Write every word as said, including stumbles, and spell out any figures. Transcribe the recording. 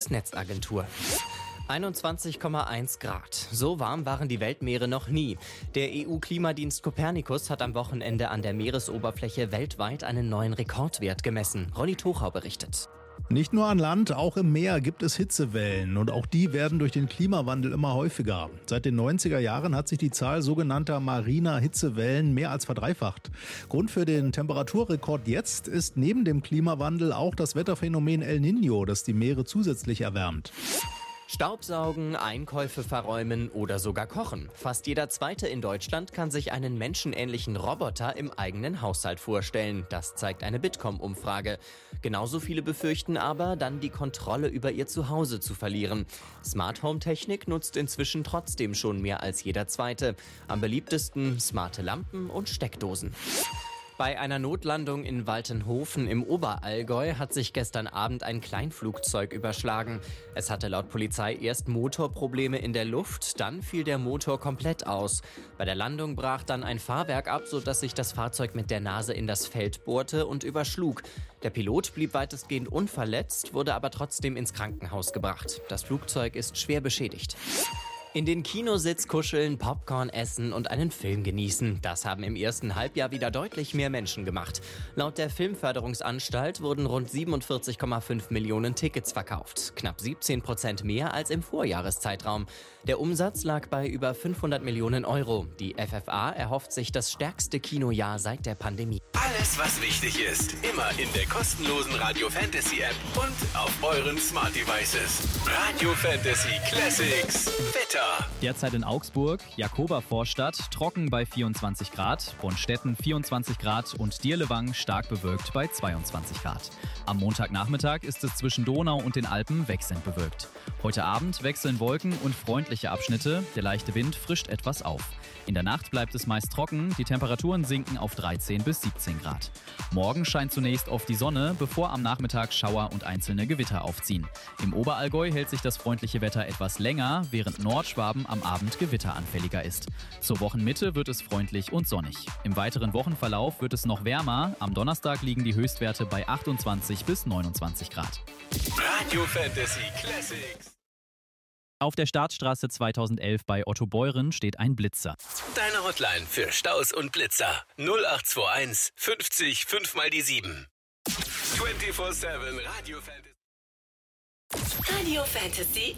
Bundesnetzagentur. einundzwanzig Komma eins Grad. So warm waren die Weltmeere noch nie. Der E U-Klimadienst Copernicus hat am Wochenende an der Meeresoberfläche weltweit einen neuen Rekordwert gemessen. Ronny Tuchau berichtet. Nicht nur an Land, auch im Meer gibt es Hitzewellen und auch die werden durch den Klimawandel immer häufiger. Seit den neunziger Jahren hat sich die Zahl sogenannter mariner Hitzewellen mehr als verdreifacht. Grund für den Temperaturrekord jetzt ist neben dem Klimawandel auch das Wetterphänomen El Niño, das die Meere zusätzlich erwärmt. Staubsaugen, Einkäufe verräumen oder sogar kochen. Fast jeder Zweite in Deutschland kann sich einen menschenähnlichen Roboter im eigenen Haushalt vorstellen. Das zeigt eine Bitkom-Umfrage. Genauso viele befürchten aber, dann die Kontrolle über ihr Zuhause zu verlieren. Smart-Home-Technik nutzt inzwischen trotzdem schon mehr als jeder Zweite. Am beliebtesten smarte Lampen und Steckdosen. Bei einer Notlandung in Waltenhofen im Oberallgäu hat sich gestern Abend ein Kleinflugzeug überschlagen. Es hatte laut Polizei erst Motorprobleme in der Luft, dann fiel der Motor komplett aus. Bei der Landung brach dann ein Fahrwerk ab, sodass sich das Fahrzeug mit der Nase in das Feld bohrte und überschlug. Der Pilot blieb weitestgehend unverletzt, wurde aber trotzdem ins Krankenhaus gebracht. Das Flugzeug ist schwer beschädigt. In den Kinositz kuscheln, Popcorn essen und einen Film genießen. Das haben im ersten Halbjahr wieder deutlich mehr Menschen gemacht. Laut der Filmförderungsanstalt wurden rund siebenundvierzig Komma fünf Millionen Tickets verkauft. Knapp siebzehn Prozent mehr als im Vorjahreszeitraum. Der Umsatz lag bei über fünfhundert Millionen Euro. Die F F A erhofft sich das stärkste Kinojahr seit der Pandemie. Alles, was wichtig ist, immer in der kostenlosen Radio Fantasy App und auf euren Smart Devices. Radio Fantasy Classics. Wetter. Derzeit in Augsburg, Jakoba-Vorstadt, trocken bei vierundzwanzig Grad, Bonstetten vierundzwanzig Grad und Dirlewang stark bewölkt bei zweiundzwanzig Grad. Am Montagnachmittag ist es zwischen Donau und den Alpen wechselnd bewölkt. Heute Abend wechseln Wolken und freundliche Abschnitte, der leichte Wind frischt etwas auf. In der Nacht bleibt es meist trocken, die Temperaturen sinken auf dreizehn bis siebzehn Grad. Morgen scheint zunächst oft die Sonne, bevor am Nachmittag Schauer und einzelne Gewitter aufziehen. Im Oberallgäu hält sich das freundliche Wetter etwas länger, während Nordschwaben am Abend gewitteranfälliger ist. Zur Wochenmitte wird es freundlich und sonnig. Im weiteren Wochenverlauf wird es noch wärmer. Am Donnerstag liegen die Höchstwerte bei achtundzwanzig bis neunundzwanzig Grad. Radio Fantasy Classics. Auf der Startstraße zweitausendelf bei Otto Beuren steht ein Blitzer. Deine Hotline für Staus und Blitzer. null acht zwei eins fünfzig fünf mal die sieben. vierundzwanzig sieben Radio Fantasy. Radio Fantasy